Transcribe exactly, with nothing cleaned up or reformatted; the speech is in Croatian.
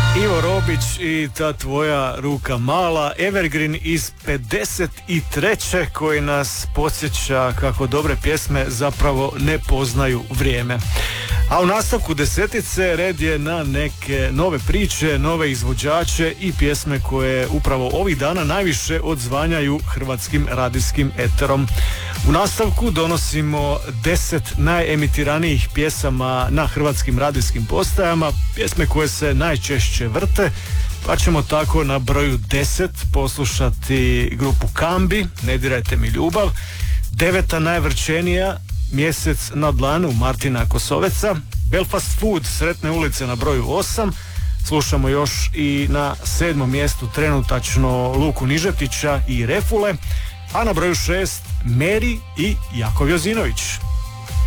Ivo Robić i ta tvoja ruka mala, Evergreen iz pedeset treće koji nas podsjeća kako dobre pjesme zapravo ne poznaju vrijeme. A u nastavku desetice red je na neke nove priče, nove izvođače i pjesme koje upravo ovih dana najviše odzvanjaju hrvatskim radijskim eterom. U nastavku donosimo deset najemitiranijih pjesama na hrvatskim radijskim postajama, pjesme koje se najčešće vrte, pa ćemo tako na broju deset poslušati grupu Kambi, Ne dirajte mi ljubav, deveta najvrčenija, Mjesec na dlanu Martina Kosoveca, Belfast Food, Sretne ulice na broju osam, slušamo još i na sedmom mjestu trenutačno Luku Nižetića i Refule, a na broju šest Meri i Jakov Jozinović.